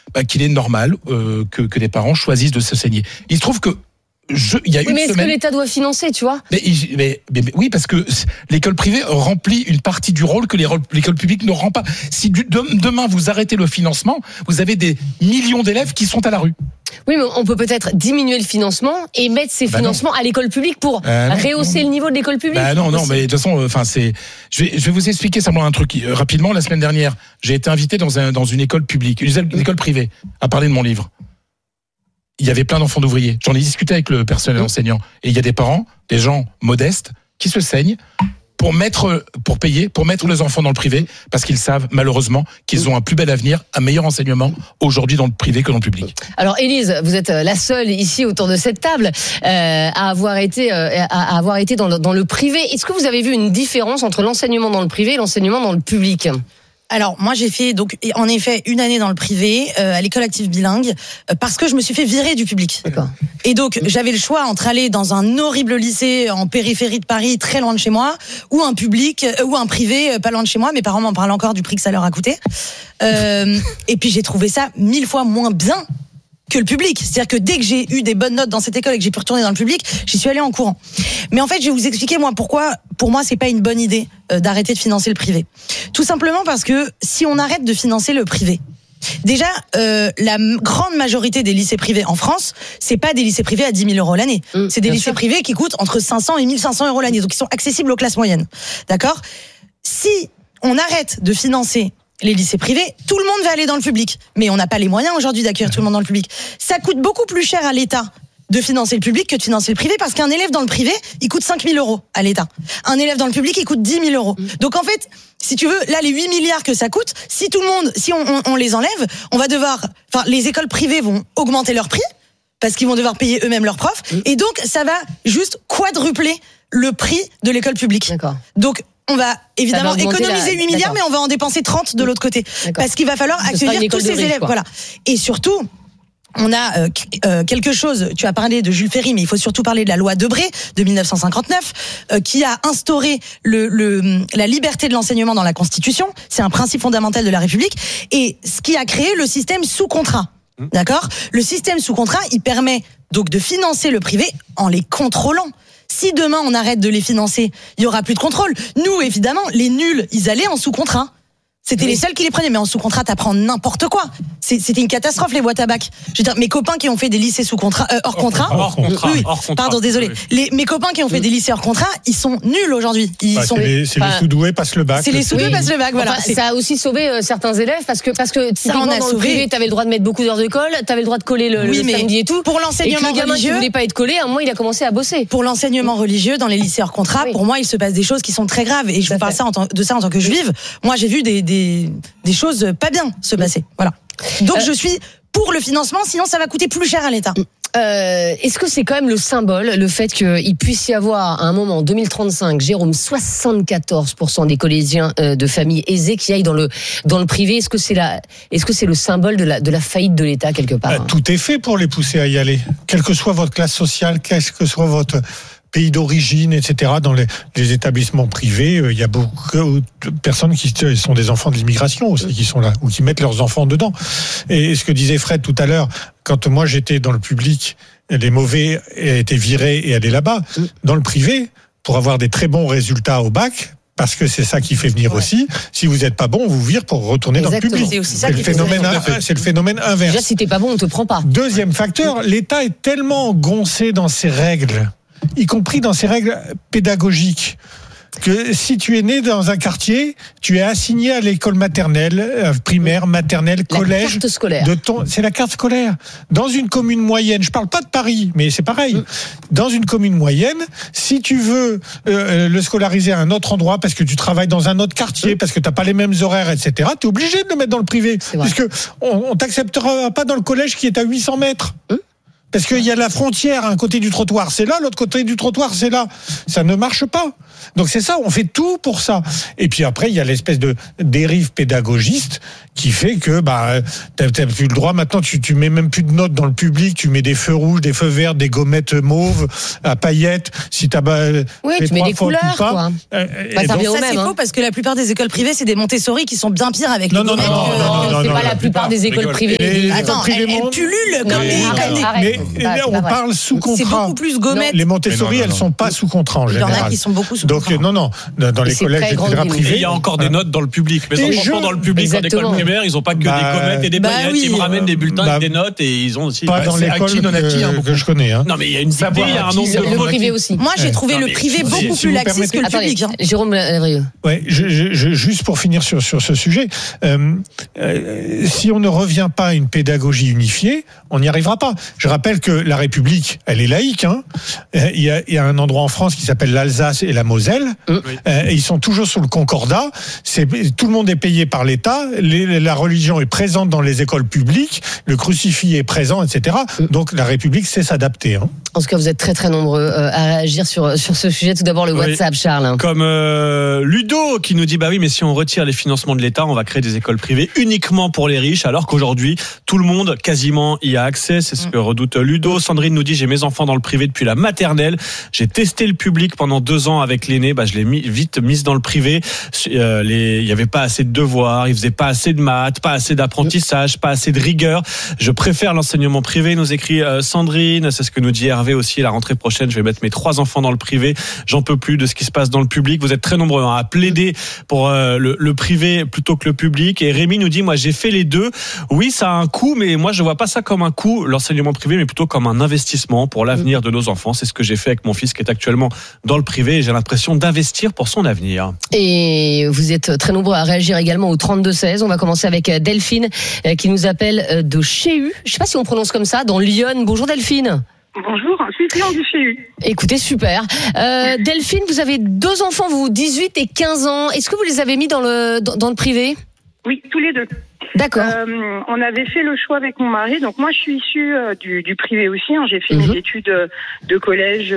qu'il est normal que les parents choisissent de se saigner. Il se trouve que il y a une mais est-ce semaine... que l'État doit financer, tu vois ? mais oui, parce que l'école privée remplit une partie du rôle que l'école publique ne rend pas. Si demain vous arrêtez le financement, vous avez des millions d'élèves qui sont à la rue. Oui, mais on peut peut-être diminuer le financement et mettre ces financements à l'école publique pour rehausser le niveau de l'école publique. Non, mais de toute façon, je vais vous expliquer simplement un truc rapidement. La semaine dernière, j'ai été invité dans une école publique, une école privée, à parler de mon livre. Il y avait plein d'enfants d'ouvriers. J'en ai discuté avec le personnel enseignant. Et il y a des parents, des gens modestes, qui se saignent pour mettre les enfants dans le privé, parce qu'ils savent malheureusement qu'ils ont un plus bel avenir, un meilleur enseignement aujourd'hui dans le privé que dans le public. Alors Élise, vous êtes la seule ici autour de cette table à avoir été dans le privé. Est-ce que vous avez vu une différence entre l'enseignement dans le privé et l'enseignement dans le public ? Alors moi j'ai fait donc en effet une année dans le privé à l'école active bilingue parce que je me suis fait virer du public. D'accord. Et donc j'avais le choix entre aller dans un horrible lycée en périphérie de Paris très loin de chez moi ou un public ou un privé pas loin de chez moi. Mes parents m'en parlent encore du prix que ça leur a coûté. Et puis j'ai trouvé ça 1000 fois moins bien que le public. C'est-à-dire que dès que j'ai eu des bonnes notes dans cette école et que j'ai pu retourner dans le public, j'y suis allée en courant. Mais en fait, je vais vous expliquer moi pourquoi, pour moi, c'est pas une bonne idée d'arrêter de financer le privé. Tout simplement parce que si on arrête de financer le privé, déjà, la grande majorité des lycées privés en France, c'est pas des lycées privés à 10 000 € l'année. C'est des lycées privés qui coûtent entre 500 et 1 500 € l'année, donc qui sont accessibles aux classes moyennes. D'accord ? Si on arrête de financer les lycées privés, tout le monde va aller dans le public. Mais on n'a pas les moyens aujourd'hui d'accueillir tout le monde dans le public. Ça coûte beaucoup plus cher à l'État de financer le public que de financer le privé, parce qu'un élève dans le privé, il coûte 5 000 € à l'État. Un élève dans le public, il coûte 10 000 €. Donc en fait, si tu veux, là, les 8 milliards que ça coûte, si on les enlève, les écoles privées vont augmenter leur prix, parce qu'ils vont devoir payer eux-mêmes leurs profs, et donc ça va juste quadrupler le prix de l'école publique. D'accord. Donc, on va évidemment économiser 8 milliards, mais on va en dépenser 30 de l'autre côté. D'accord. Parce qu'il va falloir accueillir tous ces élèves. Voilà. Et surtout, on a quelque chose, tu as parlé de Jules Ferry, mais il faut surtout parler de la loi Debré de 1959, qui a instauré la liberté de l'enseignement dans la Constitution. C'est un principe fondamental de la République. Et ce qui a créé le système sous contrat. D'accord ? Le système sous contrat, il permet donc de financer le privé en les contrôlant. Si demain on arrête de les financer, il y aura plus de contrôle. Nous, évidemment, les nuls, ils allaient en sous-contrat. C'était les seuls qui les prenaient, mais en sous-contrat, t'apprends n'importe quoi. C'était une catastrophe, les boîtes à bac. Je veux dire, mes copains qui ont fait des lycées hors contrat. Pardon, désolé. Mes copains qui ont fait des lycées hors contrat, ils sont nuls aujourd'hui. Les sous-doués passent le bac. C'est les sous-doués passent le bac, voilà. Ça a aussi sauvé certains élèves parce que typiquement dans le privé, t'avais le droit de mettre beaucoup d'heures de colle, t'avais le droit de coller le samedi et tout. Pour l'enseignement religieux, le gamin qui voulait pas être collé, à un moment il a commencé à bosser. Pour l'enseignement religieux dans les lycées hors contrat, pour moi, il se passe des choses qui sont très graves, et je vous parle de ça en tant que juive. Moi, j'ai vu des choses pas bien se passer. Voilà. Donc je suis pour le financement, sinon ça va coûter plus cher à l'État. Est-ce que c'est quand même le symbole, le fait qu'il puisse y avoir à un moment, en 2035, Jérôme, 74% des collégiens de familles aisées qui aillent dans le privé? Est-ce que c'est le symbole de la faillite de l'État quelque part? Tout est fait pour les pousser à y aller. Quelle que soit votre classe sociale, quel que soit votre pays d'origine, etc. Dans les établissements privés, il y a beaucoup de personnes qui sont des enfants de l'immigration aussi, qui sont là, ou qui mettent leurs enfants dedans. Et ce que disait Fred tout à l'heure, quand moi j'étais dans le public, les mauvais étaient virés et allaient là-bas. Dans le privé, pour avoir des très bons résultats au bac, parce que c'est ça qui fait venir aussi. Si vous n'êtes pas bon, on vous vire pour retourner dans le public. C'est le phénomène inverse. Déjà, si t'es pas bon, on te prend pas. Deuxième facteur, l'État est tellement engoncé dans ses règles, y compris dans ses règles pédagogiques, que si tu es né dans un quartier, tu es assigné à l'école maternelle, primaire, maternelle, collège. La carte scolaire. C'est la carte scolaire. Dans une commune moyenne, je parle pas de Paris, mais c'est pareil. Dans une commune moyenne, si tu veux le scolariser à un autre endroit, parce que tu travailles dans un autre quartier, parce que t'as pas les mêmes horaires, etc., t'es obligé de le mettre dans le privé. Puisque on t'acceptera pas dans le collège qui est à 800 mètres. Parce qu'il y a la frontière, un côté du trottoir, c'est là, l'autre côté du trottoir, c'est là. Ça ne marche pas. Donc c'est ça, on fait tout pour ça. Et puis après, il y a l'espèce de dérive pédagogiste qui fait que t'as plus le droit. Maintenant, tu mets même plus de notes dans le public. Tu mets des feux rouges, des feux verts, des gommettes mauves à paillettes. Si t'as tu mets des couleurs, quoi. Ça c'est faux parce que la plupart des écoles privées, c'est des Montessori qui sont bien pires avec les gommettes. Non, c'est pas la plupart des écoles privées. Attends, elles pullulent comme des. Mais on parle sous contrat. C'est beaucoup plus gommettes. Les Montessori, elles sont pas sous contrat en général. Il y en a qui sont beaucoup sous contrat. Donc non, dans les collèges privés. Il y a encore des notes dans le public. Mes enfants sont dans le public en école primaire, ils n'ont pas que des gommettes et des paillettes. Ils me ramènent des bulletins et des notes et ils ont aussi. Pas dans l'école que je connais. Non, mais il y a une dictée, il y a un nombre de le privé aussi. Moi, j'ai trouvé le privé beaucoup plus laxiste que le public. Jérôme Lavrieux. Ouais, juste pour finir sur ce sujet, si on ne revient pas à une pédagogie unifiée, on n'y arrivera pas. Je rappelle que la République, elle est laïque. Il y a un endroit en France qui s'appelle l'Alsace et la Moselle. Et ils sont toujours sous le concordat. Tout le monde est payé par l'État. La religion est présente dans les écoles publiques. Le crucifix est présent, etc. Donc la République sait s'adapter. En tout cas, vous êtes très très nombreux à réagir sur ce sujet. Tout d'abord le WhatsApp, Charles. Comme Ludo qui nous dit oui, mais si on retire les financements de l'État, on va créer des écoles privées uniquement pour les riches, alors qu'aujourd'hui tout le monde quasiment y a accès. C'est ce que redoute Ludo. Sandrine nous dit j'ai mes enfants dans le privé depuis la maternelle. J'ai testé le public pendant 2 ans avec l'aîné. Je l'ai vite mise dans le privé. Il y avait pas assez de devoirs, il faisait pas assez de maths, pas assez d'apprentissage, pas assez de rigueur. Je préfère l'enseignement privé, nous écrit Sandrine. C'est ce que nous dit Hervé aussi. La rentrée prochaine, je vais mettre mes 3 enfants dans le privé. J'en peux plus de ce qui se passe dans le public. Vous êtes très nombreux à plaider pour le privé plutôt que le public. Et Rémi nous dit moi j'ai fait les deux. Oui, ça a un coût, mais moi je vois pas ça comme un coût, l'enseignement privé, mais plutôt comme un investissement pour l'avenir de nos enfants. C'est ce que j'ai fait avec mon fils qui est actuellement dans le privé et j'ai l'impression d'investir pour son avenir. Et vous êtes très nombreux à réagir également au 32-16. On va commencer avec Delphine qui nous appelle de Chéhu. Je ne sais pas si on prononce comme ça, dans Lyon. Bonjour Delphine. Bonjour, je suis cliente du Chéhu. Écoutez, super. Delphine, vous avez 2 enfants, vous, 18 et 15 ans. Est-ce que vous les avez mis dans le privé ? Oui, tous les deux. D'accord. On avait fait le choix avec mon mari. Donc moi, je suis issue du privé aussi. J'ai fait mes études de collège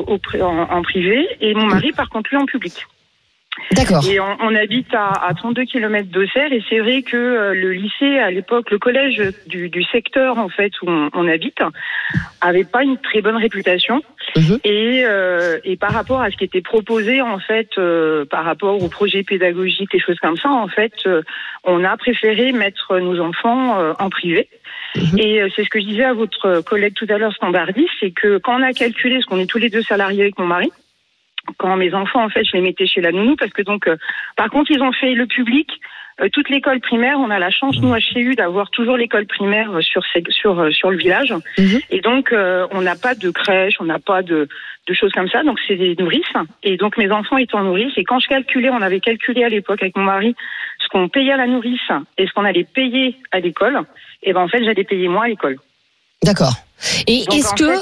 en privé. Et mon mari, par contre, lui, en public. D'accord. Et on habite à 32 km d'Auxerre. Et c'est vrai que le lycée, à l'époque, le collège du secteur, en fait, où on habite, avait pas une très bonne réputation. Et par rapport à ce qui était proposé, en fait, par rapport aux projets pédagogiques, des choses comme ça, en fait, on a préféré mettre nos enfants en privé. Et c'est ce que je disais à votre collègue tout à l'heure, standardiste, c'est que quand on a calculé, parce qu'on est tous les deux salariés avec mon mari, quand mes enfants, en fait, je les mettais chez la nounou, parce que donc, par contre, ils ont fait le public, toute l'école primaire. On a la chance, nous, à Chéhu, d'avoir toujours l'école primaire sur le village. Et donc, on n'a pas de crèche, on n'a pas de choses comme ça. Donc, c'est des nourrices. Et donc, mes enfants étaient en nourrice. Et quand je calculais, on avait calculé à l'époque avec mon mari ce qu'on payait à la nourrice et ce qu'on allait payer à l'école. Et ben, en fait, j'allais payer moins à l'école. D'accord. Et donc, est-ce que...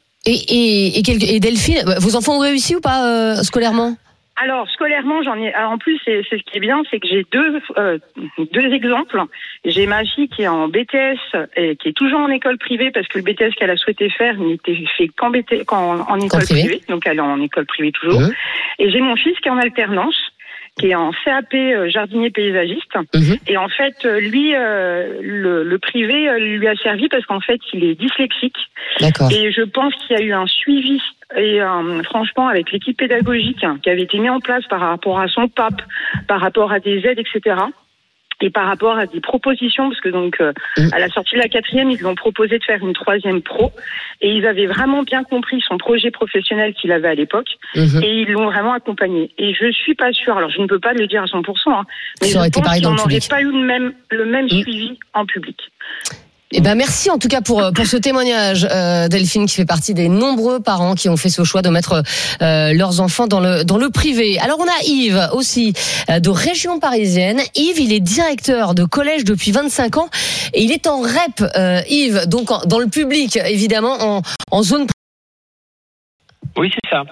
Et Delphine, vos enfants ont réussi ou pas scolairement ? Alors, scolairement, j'en ai. En plus, c'est ce qui est bien, c'est que j'ai deux exemples. J'ai ma fille qui est en BTS et qui est toujours en école privée parce que le BTS qu'elle a souhaité faire n'était fait qu'en école privée. Donc, elle est en école privée toujours. Et j'ai mon fils qui est en alternance, qui est en CAP jardinier paysagiste. Et en fait, lui, le privé lui a servi parce qu'en fait, il est dyslexique. D'accord. Et je pense qu'il y a eu un suivi et franchement, avec l'équipe pédagogique qui avait été mise en place par rapport à son PAP, par rapport à des aides, etc., et par rapport à des propositions, parce que donc à la sortie de la 4e, ils lui ont proposé de faire une 3e pro, et ils avaient vraiment bien compris son projet professionnel qu'il avait à l'époque, et ils l'ont vraiment accompagné. Et je suis pas sûre, alors je ne peux pas le dire à 100%, mais je pense qu'on n'aurait pas eu le même suivi en public. Eh ben merci en tout cas pour ce témoignage, Delphine, qui fait partie des nombreux parents qui ont fait ce choix de mettre leurs enfants dans le privé. Alors on a Yves aussi de région parisienne. Yves, il est directeur de collège depuis 25 ans et il est en REP, Yves, donc dans le public évidemment, en zone. Oui, c'est ça.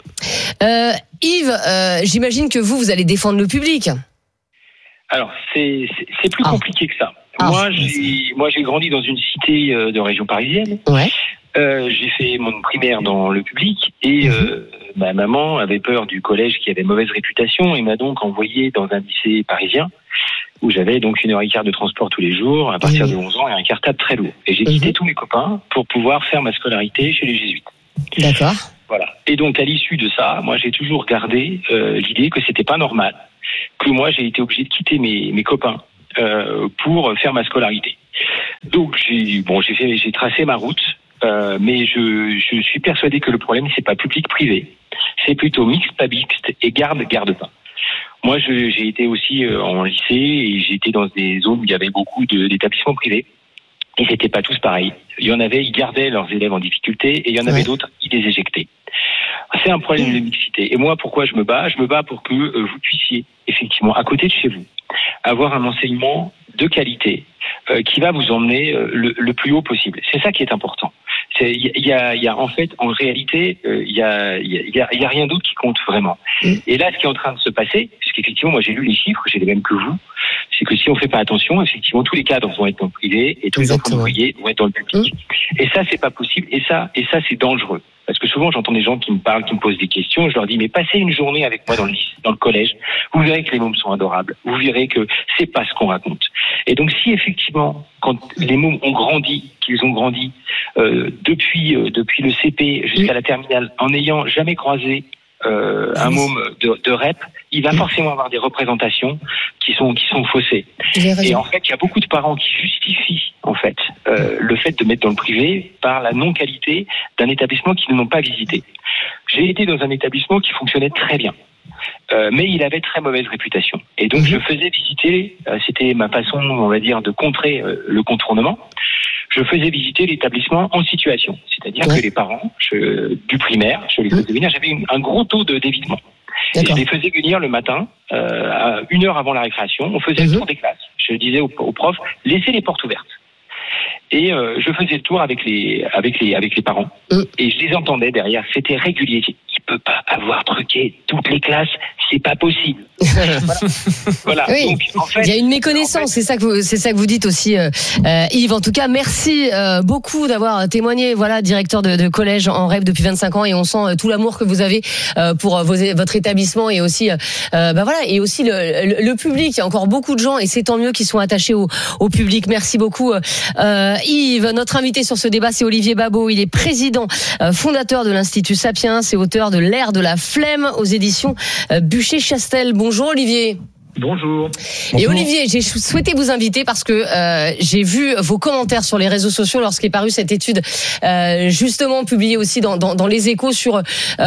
Yves, j'imagine que vous allez défendre le public. Alors c'est plus compliqué que ça. Moi, j'ai grandi dans une cité de région parisienne. Ouais. J'ai fait mon primaire dans le public et ma maman avait peur du collège qui avait mauvaise réputation et m'a donc envoyé dans un lycée parisien où j'avais donc 1h15 de transport tous les jours à partir de 11 ans et un cartable très lourd. Et j'ai quitté tous mes copains pour pouvoir faire ma scolarité chez les jésuites. D'accord. Voilà. Et donc à l'issue de ça, moi j'ai toujours gardé l'idée que c'était pas normal, que moi j'ai été obligé de quitter mes copains pour faire ma scolarité. Donc j'ai tracé ma route. Mais je suis persuadé que le problème c'est pas public-privé, c'est plutôt mixte, pas mixte et garde pas. Moi j'ai été aussi en lycée et j'ai été dans des zones où il y avait beaucoup d'établissements privés et c'était pas tous pareils. Il y en avait, ils gardaient leurs élèves en difficulté et il y en avait d'autres, ils les éjectaient. C'est un problème de mixité. Et moi pourquoi je me bats pour que vous puissiez effectivement à côté de chez vous avoir un enseignement de qualité qui va vous emmener le plus haut possible. C'est ça qui est important. Il y a en fait, en réalité, il y a rien d'autre qui compte vraiment. Et là, ce qui est en train de se passer, puisqu'effectivement, moi j'ai lu les chiffres, j'ai les mêmes que vous, c'est que si on fait pas attention, effectivement, tous les cadres vont être dans le privé et tous les enfants ouvriers vont être dans le public. Et ça, c'est pas possible. Et ça, c'est dangereux. Parce que souvent, j'entends des gens qui me parlent, qui me posent des questions. Je leur dis, mais passez une journée avec moi dans le collège. Vous verrez que les mômes sont adorables. Vous verrez que c'est pas ce qu'on raconte. Et donc, si effectivement, quand les mômes ont grandi, qu'ils ont grandi depuis le CP jusqu'à la terminale, en n'ayant jamais croisé un môme de REP, il va forcément avoir des représentations qui sont faussées. Et en fait, il y a beaucoup de parents qui justifient en fait le fait de mettre dans le privé par la non-qualité d'un établissement qu'ils n'ont pas visité. J'ai été dans un établissement qui fonctionnait très bien. Mais il avait très mauvaise réputation. Et donc je faisais visiter, c'était ma façon, on va dire, de contrer le contournement. Je faisais visiter l'établissement en situation. C'est-à-dire que les parents du primaire, je les faisais venir, j'avais un gros taux d'évitement. Et je les faisais venir le matin, à 1 heure avant la récréation. On faisait le tour des classes. Je disais aux profs, laissez les portes ouvertes. Et je faisais le tour avec les parents. Et je les entendais derrière. C'était régulier. Il peut pas avoir truqué toutes les classes. C'est pas possible. Voilà. Oui. Donc, en fait, il y a une méconnaissance. C'est ça que vous dites aussi, Yves. En tout cas, merci beaucoup d'avoir témoigné. Voilà, directeur de collège en REP depuis 25 ans, et on sent tout l'amour que vous avez pour votre établissement et aussi, et aussi le public. Il y a encore beaucoup de gens, et c'est tant mieux, qui sont attachés au public. Merci beaucoup, Yves. Notre invité sur ce débat, c'est Olivier Babot. Il est président fondateur de l'Institut Sapiens et auteur de L'Air de la Flemme aux éditions Bucher-Chastel. Bonjour Olivier. Bonjour. Et Olivier, j'ai souhaité vous inviter parce que j'ai vu vos commentaires sur les réseaux sociaux lorsqu'est parue cette étude, justement publiée aussi dans les Échos sur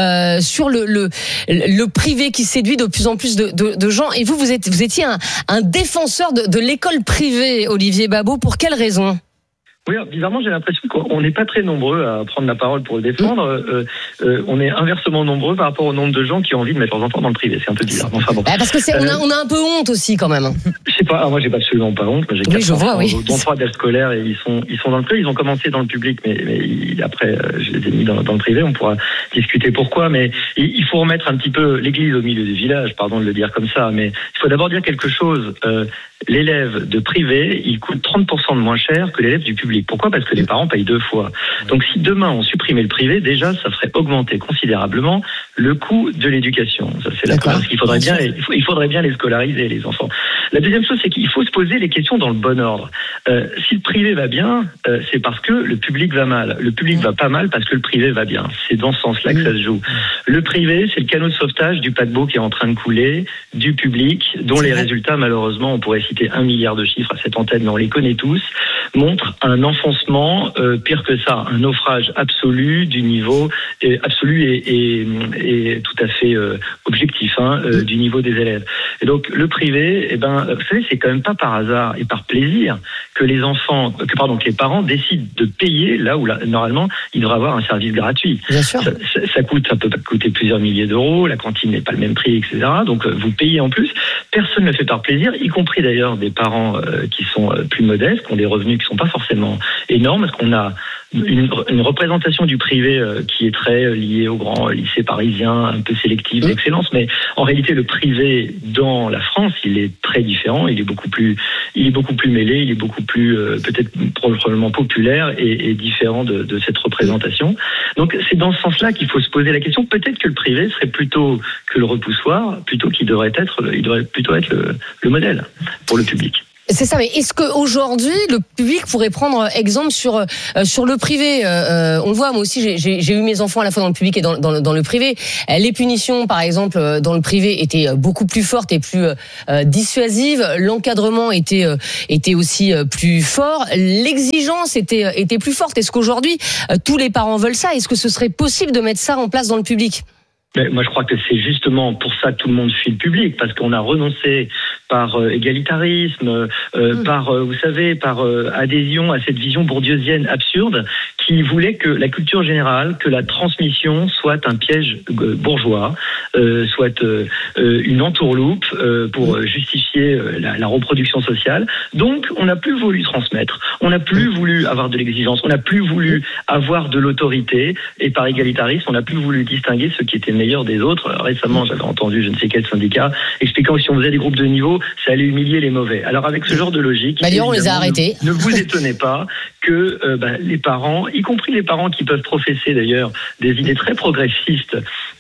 le privé qui séduit de plus en plus de gens. Et vous étiez un défenseur de l'école privée, Olivier Babot. Pour quelle raison ? Oui, bizarrement, j'ai l'impression qu'on n'est pas très nombreux à prendre la parole pour le défendre. On est inversement nombreux par rapport au nombre de gens qui ont envie de mettre leurs enfants dans le privé. C'est un peu bizarre. Enfin, bon. Parce que on a un peu honte aussi, quand même. Je sais pas. Moi, j'ai absolument pas honte. Moi, j'ai 4 enfants, dont 3 d'âge scolaire, et ils sont dans le privé. Ils ont commencé dans le public, mais après, je les ai mis dans le privé. On pourra discuter pourquoi. Mais il faut remettre un petit peu l'église au milieu du village. Pardon de le dire comme ça, mais il faut d'abord dire quelque chose. L'élève de privé, il coûte 30% de moins cher que l'élève du public. Pourquoi ? Parce que les parents payent 2 fois. Donc si demain on supprimait le privé, déjà ça ferait augmenter considérablement le coût de l'éducation. Ça, c'est la première. Parce qu'il faudrait bien les scolariser, les enfants. La deuxième chose, c'est qu'il faut se poser les questions dans le bon ordre. Si le privé va bien, c'est parce que le public va mal. Le public va pas mal parce que le privé va bien. C'est dans ce sens-là que ça se joue. Le privé, c'est le canot de sauvetage du paquebot qui est en train de couler, du public, dont les résultats, malheureusement, on pourrait citer 1 milliard de chiffres à cette antenne, mais on les connaît tous, montre un enfoncement, pire que ça, un naufrage absolu du niveau, absolu et tout à fait objectif, du niveau des élèves. Et donc le privé, vous savez, c'est quand même pas par hasard et par plaisir que les parents décident de payer là où normalement ils devraient avoir un service gratuit. Bien sûr. Ça peut coûter plusieurs milliers d'euros, la cantine n'est pas le même prix, etc. Donc vous payez en plus. Personne ne le fait par plaisir, y compris d'ailleurs des parents qui sont plus modestes, qui ont des revenus qui sont pas forcément énormes, parce qu'on a une représentation du privé qui est très liée au grand lycée parisien, un peu sélectif d'excellence, mais en réalité le privé dans la France, il est très différent, il est beaucoup plus mêlé, il est beaucoup plus peut-être probablement populaire et différent de cette représentation. Donc c'est dans ce sens-là qu'il faut se poser la question. Peut-être que le privé serait plutôt que le repoussoir, plutôt qu'il devrait plutôt être le modèle pour le public. C'est ça, mais est-ce qu'aujourd'hui, le public pourrait prendre exemple sur le privé on le voit, moi aussi, j'ai eu mes enfants à la fois dans le public et dans le privé. Les punitions, par exemple, dans le privé étaient beaucoup plus fortes et plus dissuasives. L'encadrement était aussi plus fort. L'exigence était plus forte. Est-ce qu'aujourd'hui, tous les parents veulent ça? Est-ce que ce serait possible de mettre ça en place dans le public? Mais moi, je crois que c'est justement pour ça que tout le monde fuit le public, parce qu'on a renoncé par égalitarisme, par adhésion à cette vision bourdieusienne absurde qui voulait que la culture générale, que la transmission soit un piège bourgeois, soit une entourloupe pour justifier la reproduction sociale. Donc, on n'a plus voulu transmettre, on n'a plus voulu avoir de l'exigence, on n'a plus voulu avoir de l'autorité, et par égalitarisme, on n'a plus voulu distinguer ceux qui étaient meilleurs des autres. Récemment, j'avais entendu je ne sais quel syndicat expliquant que si on faisait des groupes de niveau, ça allait humilier les mauvais. Alors avec ce genre de logique, on les a arrêtés. Ne vous étonnez pas que les parents, y compris les parents qui peuvent professer d'ailleurs des idées très progressistes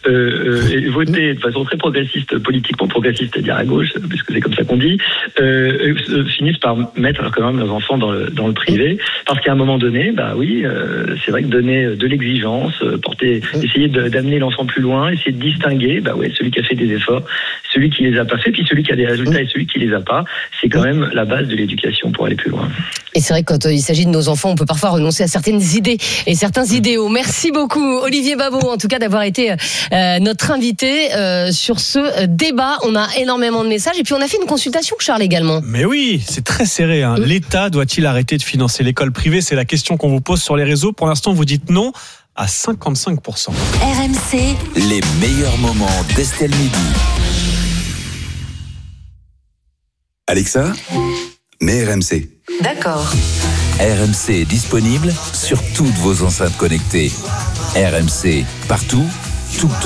et voter de façon très progressiste, politiquement progressiste, c'est-à-dire à gauche, puisque c'est comme ça qu'on dit, finissent par mettre quand même leurs enfants dans le privé, parce qu'à un moment donné, c'est vrai que donner de l'exigence, essayer d'amener l'enfant plus loin, essayer de distinguer, celui qui a fait des efforts, celui qui les a pas fait, puis celui qui a des résultats et celui qui les a pas, c'est quand même la base de l'éducation pour aller plus loin. Et c'est vrai que quand il s'agit de nos enfants, on peut parfois renoncer à certaines idées et certains idéaux. Merci beaucoup, Olivier Babot, en tout cas d'avoir été notre invité sur ce débat. On a énormément de messages et puis on a fait une consultation, Charles, également. Mais oui, c'est très serré. L'État doit-il arrêter de financer l'école privée? C'est la question qu'on vous pose sur les réseaux. Pour l'instant, vous dites non à 55%. RMC, les meilleurs moments d'Estelle Midi. Alexa, mets RMC. D'accord. RMC est disponible sur toutes vos enceintes connectées. RMC, partout, tout le temps.